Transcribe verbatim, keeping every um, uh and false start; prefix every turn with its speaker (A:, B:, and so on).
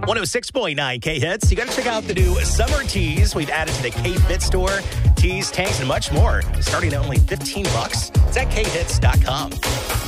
A: one oh six point nine K-Hits. You got to check out the new summer tees we've added to the K-Fit store. Tees, tanks, and much more. Starting at only fifteen bucks. It's at K hits dot com.